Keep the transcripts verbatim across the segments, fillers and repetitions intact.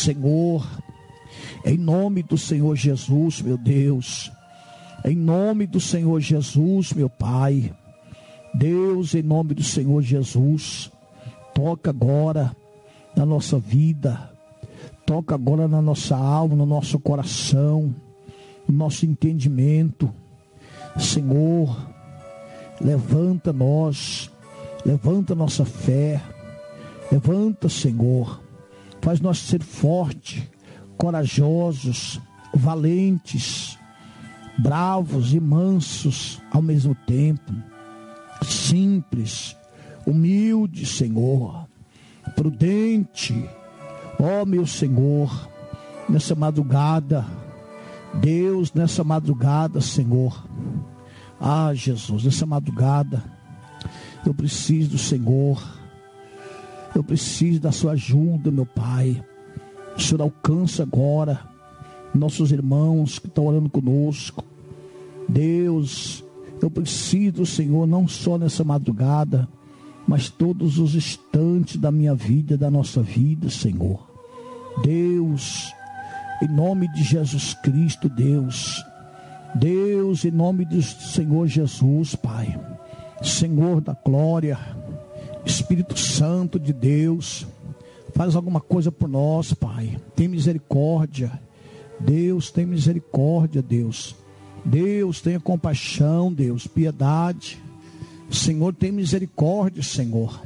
Senhor, em nome do Senhor Jesus, meu Deus, em nome do Senhor Jesus, meu Pai, Deus, em nome do Senhor Jesus, toca agora na nossa vida, toca agora na nossa alma, no nosso coração, no nosso entendimento. Senhor, levanta nós, levanta nossa fé, levanta, Senhor, faz nós ser fortes, corajosos, valentes, bravos e mansos ao mesmo tempo, simples, humilde, Senhor, prudente. Ó meu Senhor, nessa madrugada, Deus, nessa madrugada, Senhor, ah Jesus, nessa madrugada, eu preciso do Senhor, eu preciso da sua ajuda, meu Pai. O Senhor alcança agora nossos irmãos que estão orando conosco. Deus, eu preciso do Senhor não só nessa madrugada, mas todos os instantes da minha vida, da nossa vida, Senhor. Deus, em nome de Jesus Cristo, Deus, Deus, em nome do Senhor Jesus, Pai, Senhor da glória, Espírito Santo de Deus, faz alguma coisa por nós, Pai. Tem misericórdia, Deus, tem misericórdia, Deus. Deus, tenha compaixão, Deus, piedade. Senhor, tem misericórdia, Senhor.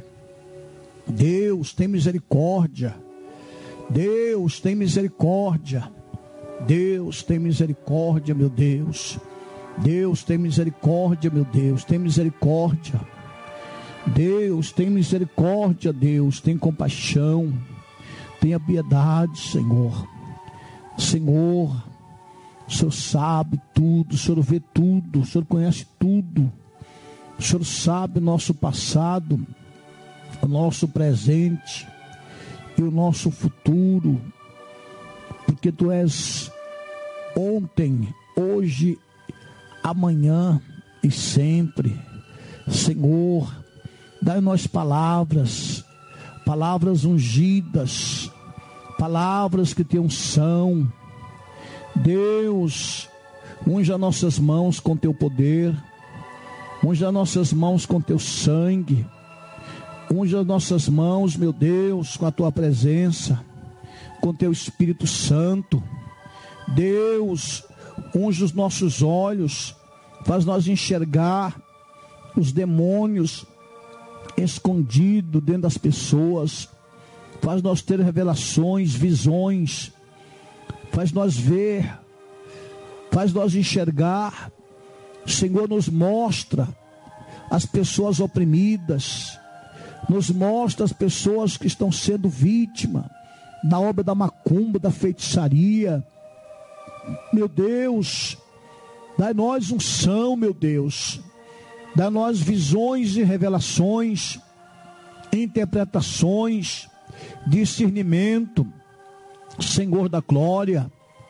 Deus, tem misericórdia. Deus, tem misericórdia. Deus, tem misericórdia, meu Deus. Deus, tem misericórdia, meu Deus. Tem misericórdia. Deus, tem misericórdia, Deus. Tem compaixão. Tenha piedade, Senhor. Senhor, o Senhor sabe tudo, o Senhor vê tudo, o Senhor conhece tudo. O Senhor sabe o nosso passado, o nosso presente e o nosso futuro, porque Tu és ontem, hoje, amanhã e sempre. Senhor, dai-nós palavras, palavras ungidas, palavras que tenham unção. Deus, unja nossas mãos com Teu poder, unja nossas mãos com Teu sangue, unja nossas mãos, meu Deus, com a Tua presença, com Teu Espírito Santo. Deus, unja os nossos olhos, faz nós enxergar os demônios escondidos dentro das pessoas, faz nós ter revelações, visões, faz nós ver, faz nós enxergar. Senhor, nos mostra as pessoas oprimidas, nos mostra as pessoas que estão sendo vítimas da obra da macumba, da feitiçaria. Meu Deus, dai-nós unção, meu Deus, dai-nós visões e revelações, interpretações, discernimento, Senhor da glória.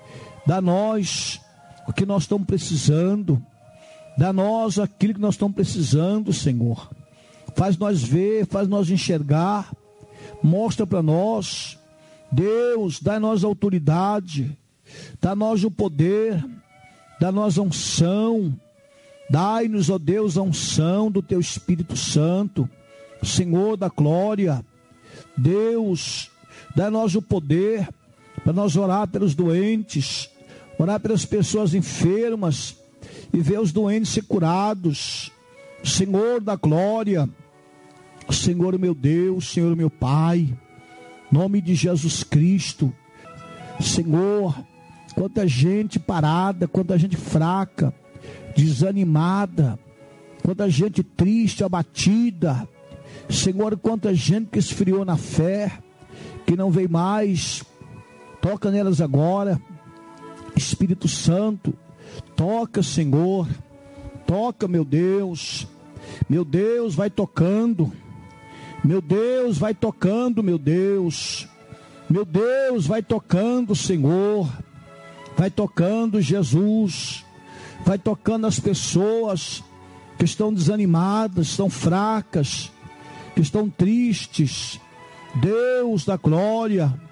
Dá-nós o que nós estamos precisando, dá-nós aquilo que nós estamos precisando, Senhor. Faz nós ver, faz nós enxergar, mostra para nós. Deus, dá-nós autoridade, dá-nós o poder, dá-nós a unção. Dai-nos, ó Deus, a unção do Teu Espírito Santo, Senhor da glória. Deus, dá-nós o poder para nós orar pelos doentes, orar pelas pessoas enfermas e ver os doentes ser curados. Senhor da glória, Senhor meu Deus, Senhor meu Pai, em nome de Jesus Cristo. Senhor, quanta gente parada, quanta gente fraca, desanimada, quanta gente triste, abatida. Senhor, quanta gente que esfriou na fé, que não veio mais. Toca nelas agora, Espírito Santo. Toca, Senhor. Toca, meu Deus. Meu Deus, vai tocando. Meu Deus, vai tocando, meu Deus. Meu Deus, vai tocando, Senhor. Vai tocando, Jesus. Vai tocando as pessoas que estão desanimadas, estão fracas, que estão tristes. Deus da glória,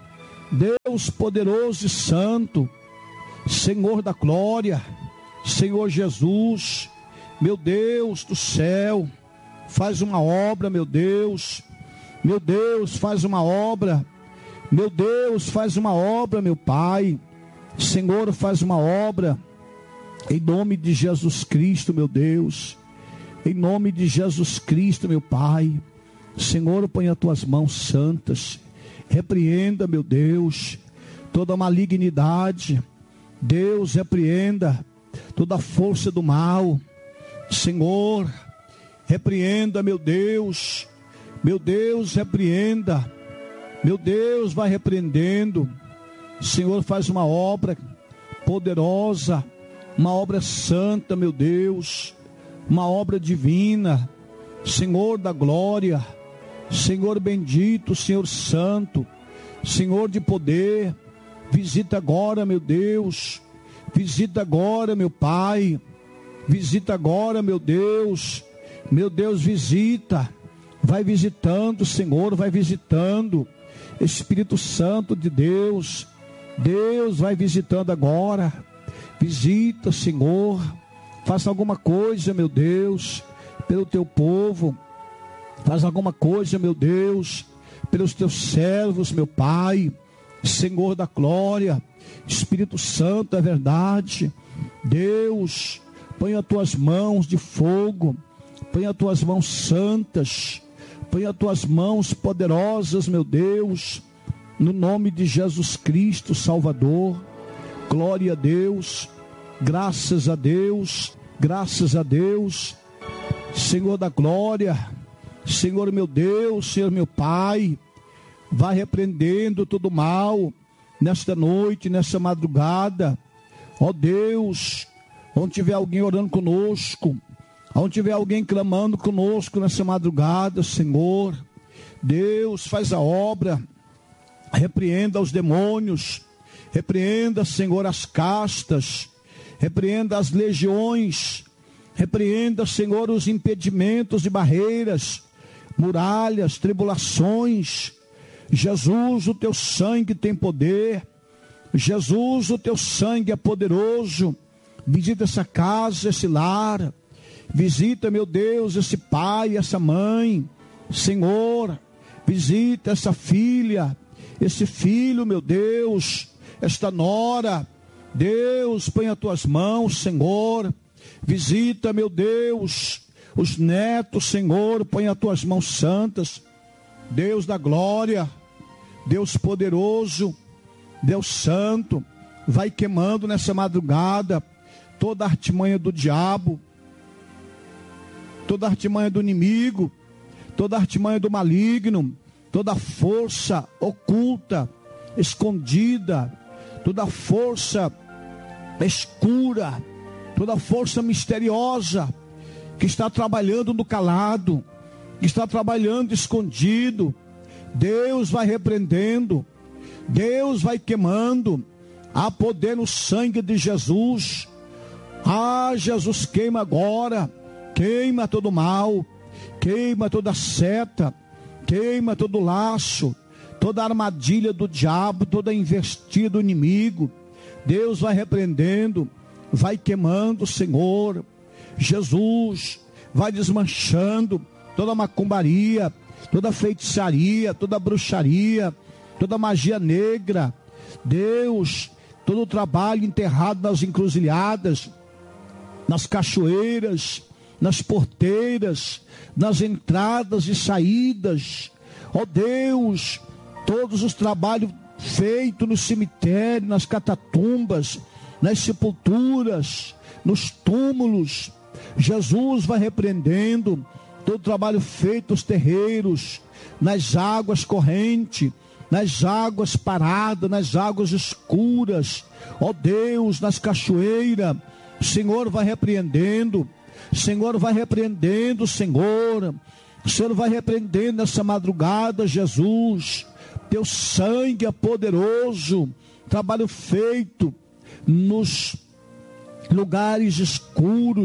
Deus poderoso e santo, Senhor da glória, Senhor Jesus, meu Deus do céu, faz uma obra, meu Deus, meu Deus, faz uma obra, meu Deus, faz uma obra, meu Pai, Senhor, faz uma obra, em nome de Jesus Cristo, meu Deus, em nome de Jesus Cristo, meu Pai, Senhor, põe as tuas mãos santas, repreenda, meu Deus, toda malignidade, Deus, repreenda toda força do mal, Senhor, repreenda, meu Deus, meu Deus, repreenda, meu Deus, vai repreendendo, Senhor, faz uma obra poderosa, uma obra santa, meu Deus, uma obra divina, Senhor da glória, Senhor bendito, Senhor santo, Senhor de poder, visita agora, meu Deus, visita agora, meu Pai, visita agora, meu Deus, meu Deus, visita, vai visitando, Senhor, vai visitando, Espírito Santo de Deus, Deus vai visitando agora, visita, Senhor, faça alguma coisa, meu Deus, pelo teu povo, faz alguma coisa, meu Deus, pelos teus servos, meu Pai, Senhor da glória, Espírito Santo, é verdade, Deus, põe as tuas mãos de fogo, põe as tuas mãos santas, põe as tuas mãos poderosas, meu Deus, no nome de Jesus Cristo, Salvador, glória a Deus, graças a Deus, graças a Deus, Senhor da glória, Senhor meu Deus, Senhor meu Pai, vai repreendendo todo mal, nesta noite, nesta madrugada, ó Deus, onde tiver alguém orando conosco, onde tiver alguém clamando conosco nessa madrugada, Senhor, Deus, faz a obra, repreenda os demônios, repreenda, Senhor, as castas, repreenda as legiões, repreenda, Senhor, os impedimentos e barreiras, muralhas, tribulações. Jesus, o teu sangue tem poder, Jesus, o teu sangue é poderoso, visita essa casa, esse lar, visita, meu Deus, esse pai, essa mãe, Senhor, visita essa filha, esse filho, meu Deus, esta nora, Deus, põe as tuas mãos, Senhor, visita, meu Deus, os netos, Senhor, põe as tuas mãos santas, Deus da glória, Deus poderoso, Deus santo, vai queimando nessa madrugada toda a artimanha do diabo, toda a artimanha do inimigo, toda a artimanha do maligno, toda a força oculta, escondida, toda a força escura, toda a força misteriosa que está trabalhando no calado, que está trabalhando escondido, Deus vai repreendendo, Deus vai queimando, há poder no sangue de Jesus. Ah, Jesus, queima agora, queima todo mal, queima toda seta, queima todo laço, toda armadilha do diabo, toda investida do inimigo. Deus vai repreendendo, vai queimando, Senhor. Jesus vai desmanchando toda macumbaria, toda feitiçaria, toda bruxaria, toda magia negra. Deus, todo o trabalho enterrado nas encruzilhadas, nas cachoeiras, nas porteiras, nas entradas e saídas. Ó Deus, todos os trabalhos feitos no cemitério, nas catatumbas, nas sepulturas, nos túmulos, Jesus vai repreendendo todo o trabalho feito nos terreiros, nas águas correntes, nas águas paradas, nas águas escuras. Ó Deus, nas cachoeiras, o Senhor vai repreendendo, o Senhor vai repreendendo, Senhor, o Senhor vai repreendendo nessa madrugada, Jesus, teu sangue é poderoso, trabalho feito nos lugares escuros,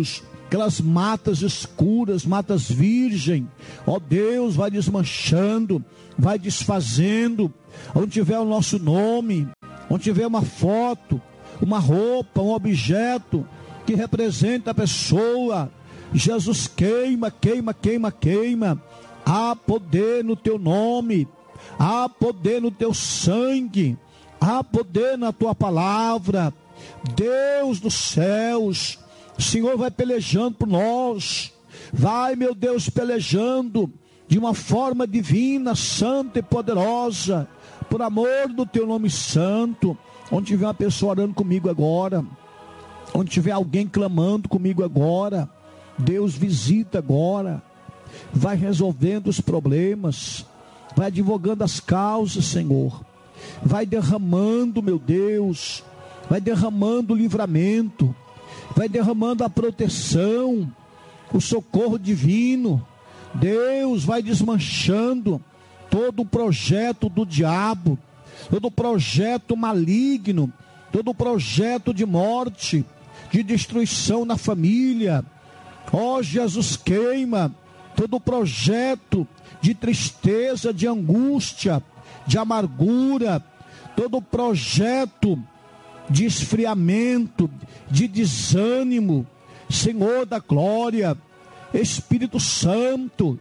aquelas matas escuras, matas virgem, ó Deus, vai desmanchando, vai desfazendo. Onde tiver o nosso nome, onde tiver uma foto, uma roupa, um objeto que representa a pessoa, Jesus, queima, queima, queima, queima. Há poder no teu nome, há poder no teu sangue, há poder na tua palavra. Deus dos céus, o Senhor vai pelejando por nós, vai, meu Deus, pelejando de uma forma divina, santa e poderosa, por amor do teu nome santo. Onde tiver uma pessoa orando comigo agora, onde tiver alguém clamando comigo agora, Deus visita agora, vai resolvendo os problemas, vai advogando as causas, Senhor, vai derramando, meu Deus, vai derramando o livramento, vai derramando a proteção, o socorro divino. Deus vai desmanchando todo o projeto do diabo, todo o projeto maligno, todo o projeto de morte, de destruição na família. Ó Jesus, queima todo o projeto de tristeza, de angústia, de amargura, todo o projeto de esfriamento, de desânimo. Senhor da glória, Espírito Santo,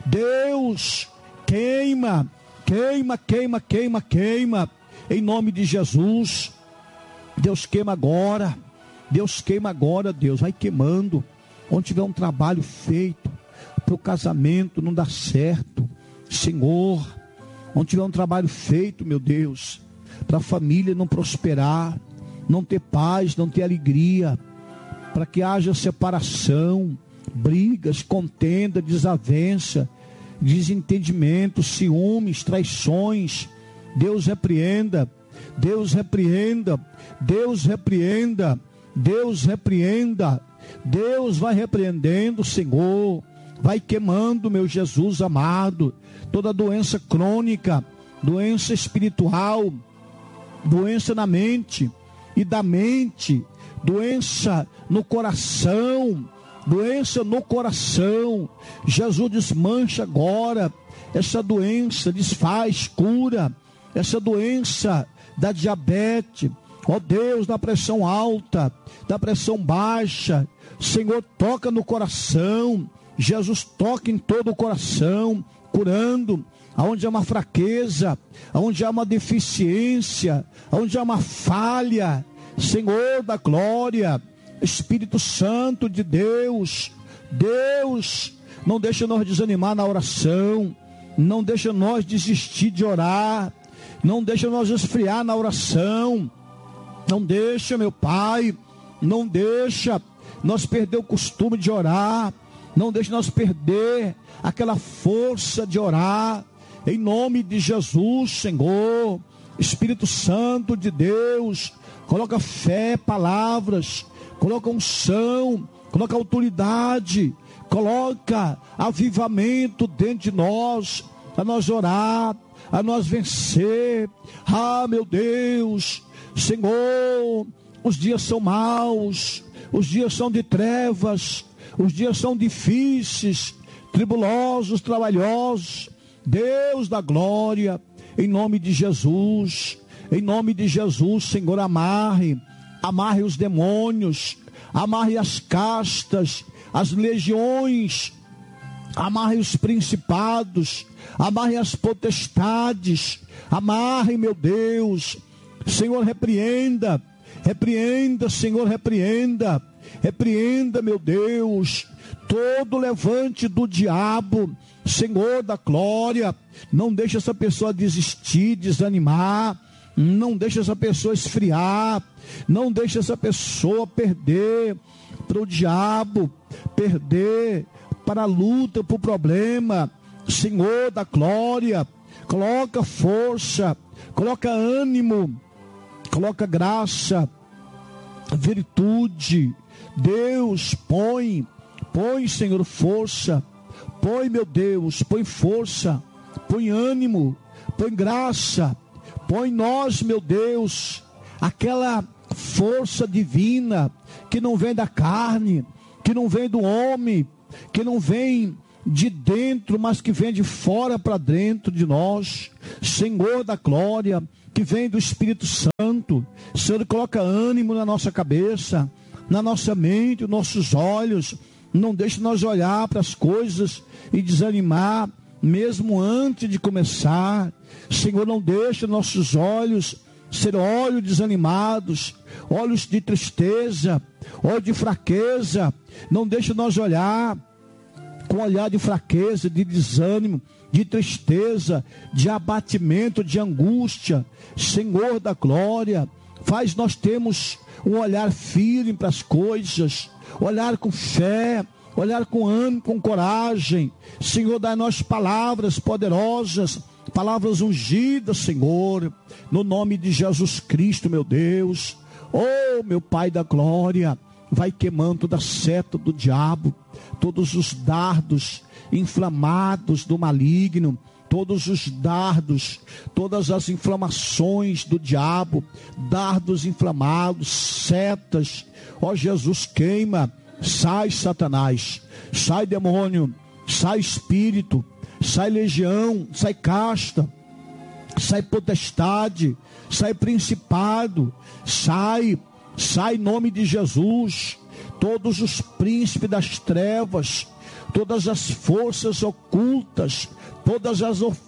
Deus, queima, queima, queima, queima, queima, em nome de Jesus. Deus, queima agora, Deus, queima agora, Deus, vai queimando. Onde tiver um trabalho feito para o casamento não dar certo, Senhor, onde tiver um trabalho feito, meu Deus, para a família não prosperar, não ter paz, não ter alegria, para que haja separação, brigas, contenda, desavença, desentendimento, ciúmes, traições. Deus repreenda, Deus repreenda, Deus repreenda, Deus repreenda. Deus vai repreendendo, Senhor, vai queimando, meu Jesus amado, toda doença crônica, doença espiritual, doença na mente e da mente, doença no coração, doença no coração. Jesus, desmancha agora essa doença, desfaz, cura essa doença da diabetes, ó Deus, da pressão alta, da pressão baixa. Senhor, toca no coração, Jesus, toca em todo o coração, curando aonde há uma fraqueza, aonde há uma deficiência, aonde há uma falha. Senhor da glória, Espírito Santo de Deus, Deus, não deixa nós desanimar na oração, não deixa nós desistir de orar, não deixa nós esfriar na oração, não deixa, meu Pai, não deixa nós perder o costume de orar, não deixa nós perder aquela força de orar, em nome de Jesus, Senhor. Espírito Santo de Deus, coloca fé, palavras, coloca unção, coloca autoridade, coloca avivamento dentro de nós, a nós orar, a nós vencer. Ah, meu Deus, Senhor, os dias são maus, os dias são de trevas, os dias são difíceis, tribulosos, trabalhosos. Deus da glória, em nome de Jesus, em nome de Jesus, Senhor, amarre, amarre os demônios, amarre as castas, as legiões, amarre os principados, amarre as potestades, amarre, meu Deus. Senhor, repreenda, repreenda, Senhor, repreenda, repreenda, meu Deus, todo levante do diabo, Senhor da glória. Não deixa essa pessoa desistir, desanimar, não deixa essa pessoa esfriar, não deixa essa pessoa perder para o diabo, perder para a luta, para o problema. Senhor da glória, coloca força, coloca ânimo, coloca graça, virtude. Deus, põe, põe, Senhor, força, põe, meu Deus, põe força, põe ânimo, põe graça, põe em nós, meu Deus, aquela força divina que não vem da carne, que não vem do homem, que não vem de dentro, mas que vem de fora para dentro de nós. Senhor da glória, que vem do Espírito Santo. Senhor, coloca ânimo na nossa cabeça, na nossa mente, nos nossos olhos. Não deixe nós olhar para as coisas e desanimar, mesmo antes de começar. Senhor, não deixe nossos olhos ser olhos desanimados, olhos de tristeza, olhos de fraqueza. Não deixe nós olhar com olhar de fraqueza, de desânimo, de tristeza, de abatimento, de angústia. Senhor da glória, faz nós termos um olhar firme para as coisas, olhar com fé, olhar com ânimo, com coragem. Senhor, dá-nos palavras poderosas, palavras ungidas, Senhor, no nome de Jesus Cristo, meu Deus. Oh, meu Pai da glória, vai queimando toda a seta do diabo, todos os dardos inflamados do maligno, todos os dardos, todas as inflamações do diabo, dardos inflamados, setas. Ó Jesus, queima, sai Satanás, sai demônio, sai espírito, sai legião, sai casta, sai potestade, sai principado, sai, sai em nome de Jesus. Todos os príncipes das trevas, todas as forças ocultas, todas as of,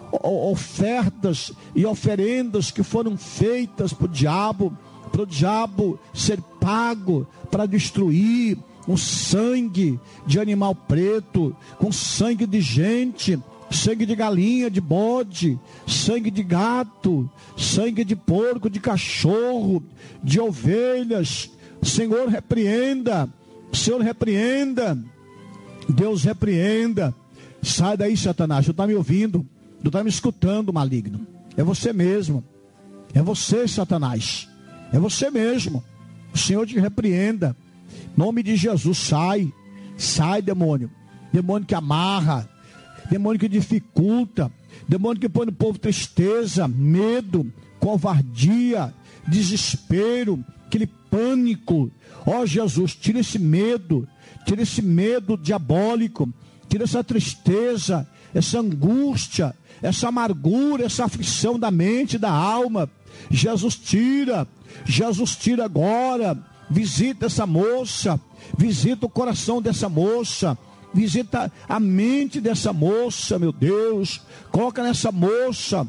ofertas e oferendas que foram feitas para o diabo, para o diabo ser pago para destruir, com sangue de animal preto, com sangue de gente, sangue de galinha, de bode, sangue de gato, sangue de porco, de cachorro, de ovelhas. Senhor, repreenda, Senhor, repreenda, Deus repreenda. Sai daí, Satanás, tu está me ouvindo, tu está me escutando, maligno. É você mesmo, é você, Satanás, é você mesmo. O Senhor te repreenda, em nome de Jesus. Sai, sai, demônio, demônio que amarra, demônio que dificulta, demônio que põe no povo tristeza, medo, covardia, desespero, aquele pânico. Ó Jesus, tira esse medo, tira esse medo diabólico, tira essa tristeza, essa angústia, essa amargura, essa aflição da mente e da alma. Jesus, tira, Jesus, tira agora. Visita essa moça, visita o coração dessa moça, visita a mente dessa moça, meu Deus. Coloca nessa moça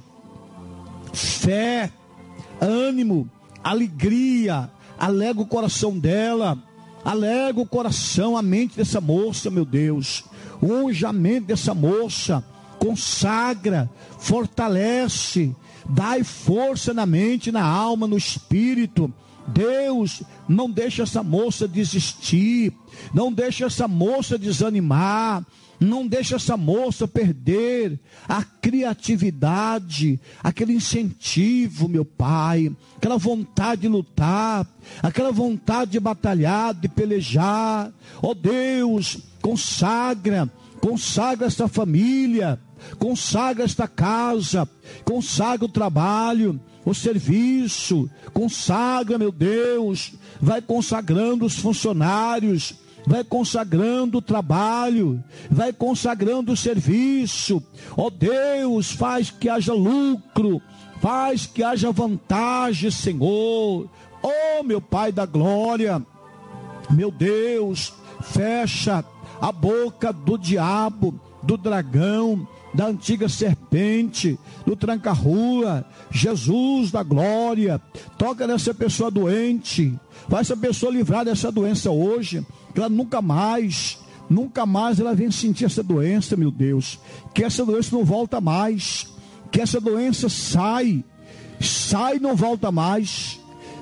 fé, ânimo, alegria. Alega o coração dela, alega o coração, a mente dessa moça, meu Deus. Unge a mente dessa moça, consagra, fortalece, dai força na mente, na alma, no espírito. Deus, não deixa essa moça desistir, não deixa essa moça desanimar, não deixa essa moça perder a criatividade, aquele incentivo, meu Pai, aquela vontade de lutar, aquela vontade de batalhar, de pelejar. Ó Deus, consagra, consagra esta família, consagra esta casa, consagra o trabalho, o serviço, consagra, meu Deus, vai consagrando os funcionários, vai consagrando o trabalho, vai consagrando o serviço. Ó Deus, faz que haja lucro, faz que haja vantagem, Senhor. Ó meu Pai da glória, meu Deus, fecha a boca do diabo, do dragão, da antiga serpente, do tranca-rua. Jesus da glória, toca nessa pessoa doente, faz essa pessoa livrar dessa doença hoje, que ela nunca mais, nunca mais ela vem sentir essa doença, meu Deus, que essa doença não volta mais, que essa doença sai, sai e não volta mais,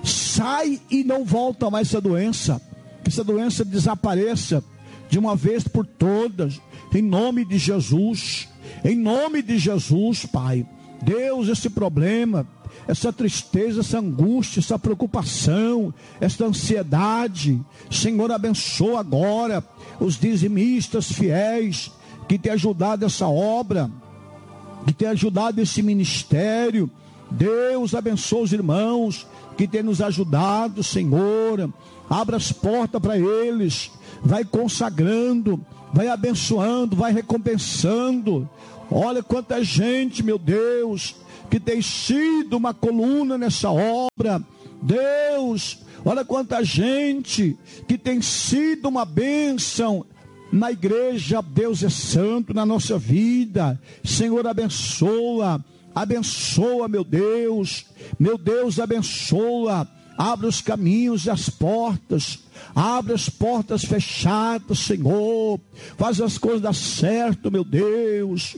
sai e não volta mais essa doença, que essa doença desapareça de uma vez por todas, em nome de Jesus, em nome de Jesus, Pai. Deus, esse problema, essa tristeza, essa angústia, essa preocupação, essa ansiedade, Senhor, abençoa agora os dizimistas fiéis que têm ajudado essa obra, que têm ajudado esse ministério. Deus, abençoa os irmãos que têm nos ajudado, Senhor. Abra as portas para eles, vai consagrando, vai abençoando, vai recompensando. Olha quanta gente, meu Deus, que tem sido uma coluna nessa obra. Deus, olha quanta gente que tem sido uma bênção na igreja. Deus é santo na nossa vida. Senhor, abençoa, abençoa, meu Deus, meu Deus, abençoa. Abre os caminhos e as portas, abre as portas fechadas, Senhor, faz as coisas dar certo, meu Deus,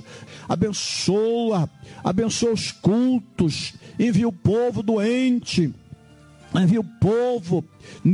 abençoa, abençoa os cultos, envia o povo doente, envia o povo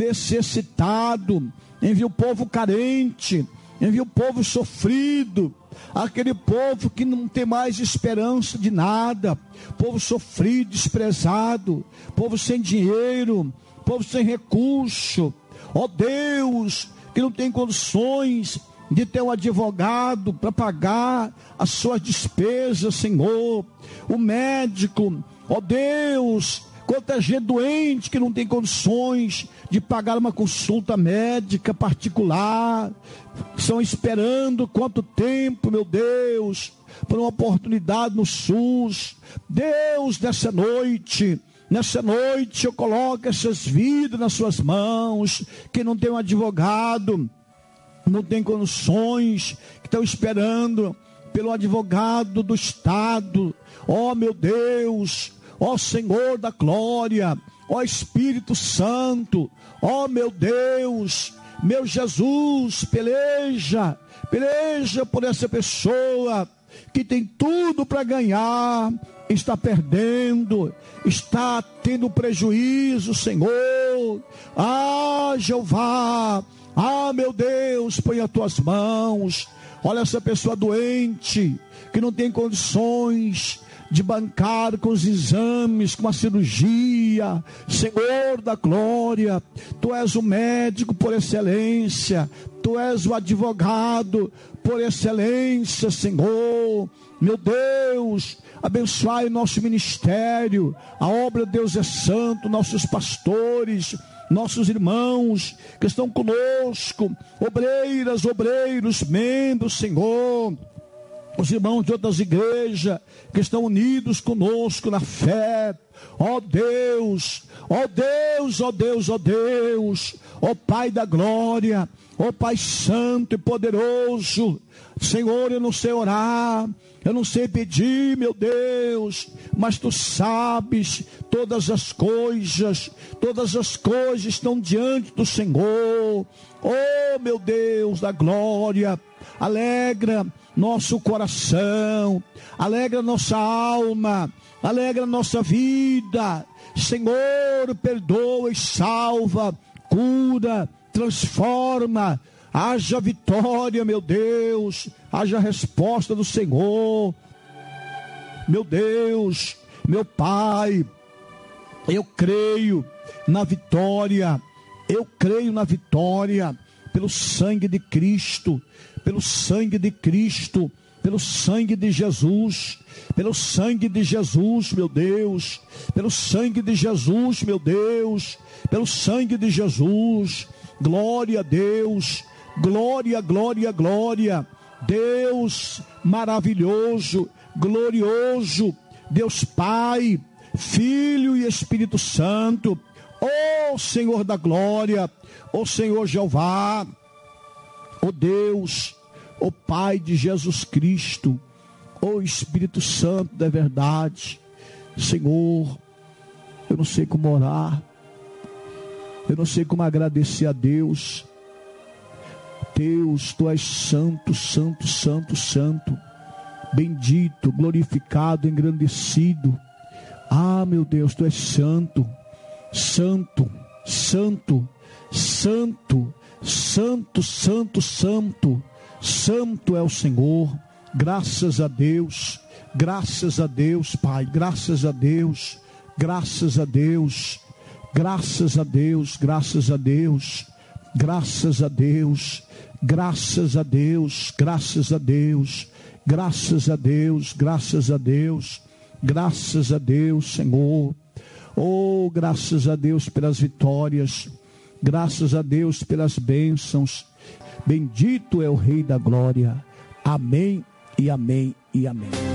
necessitado, envia o povo carente, envia o povo sofrido, aquele povo que não tem mais esperança de nada, povo sofrido, desprezado, povo sem dinheiro, povo sem recurso, ó Deus, que não tem condições de ter um advogado para pagar as suas despesas, Senhor, o médico, ó Deus, quanta gente doente que não tem condições de pagar uma consulta médica particular, estão esperando quanto tempo, meu Deus, por uma oportunidade no SUS. Deus, nessa noite, nessa noite eu coloco essas vidas nas suas mãos, que não tem um advogado, não tem condições, que estão esperando pelo advogado do Estado. Ó meu Deus, ó Senhor da glória, ó Espírito Santo, ó meu Deus, meu Jesus, peleja, peleja por essa pessoa que tem tudo para ganhar, está perdendo, está tendo prejuízo, Senhor. Ah, Jeová, ah, meu Deus, põe as tuas mãos. Olha essa pessoa doente, que não tem condições de bancar com os exames, com a cirurgia. Senhor da glória, Tu és o médico por excelência, Tu és o advogado por excelência, Senhor. Meu Deus, abençoai o nosso ministério, a obra de Deus é santo, nossos pastores, nossos irmãos que estão conosco, obreiras, obreiros, membros, Senhor, os irmãos de outras igrejas que estão unidos conosco na fé. Ó Deus, ó Deus, ó Deus, ó Deus, ó Pai da glória, ó Pai santo e poderoso. Senhor, eu não sei orar, eu não sei pedir, meu Deus, mas Tu sabes todas as coisas, todas as coisas estão diante do Senhor. Oh, meu Deus da glória, alegra nosso coração, alegra nossa alma, alegra nossa vida. Senhor, perdoa e salva, cura, transforma. Haja vitória, meu Deus, haja resposta do Senhor. Meu Deus, meu Pai, eu creio na vitória, eu creio na vitória, pelo sangue de Cristo, pelo sangue de Cristo, pelo sangue de Jesus, pelo sangue de Jesus, meu Deus, pelo sangue de Jesus, meu Deus, pelo sangue de Jesus. Glória a Deus, glória, glória, glória. Deus maravilhoso, glorioso, Deus Pai, Filho e Espírito Santo. Ó Senhor da glória, ó Senhor Jeová, ó Deus, ó Pai de Jesus Cristo, ó Espírito Santo da verdade. Senhor, eu não sei como orar, eu não sei como agradecer a Deus. Deus, Tu és santo, santo, santo, santo, bendito, glorificado, engrandecido. Ah, meu Deus, Tu és santo, santo, santo, santo, santo, santo, santo, santo é o Senhor. Graças a Deus, graças a Deus, Pai, graças a Deus, graças a Deus, graças a Deus, graças a Deus, graças a Deus, graças a Deus, graças a Deus, graças a Deus, graças a Deus, graças a Deus, Senhor. Oh, graças a Deus pelas vitórias, graças a Deus pelas bênçãos, Bendito é o Rei da Glória. Amém e amém e amém.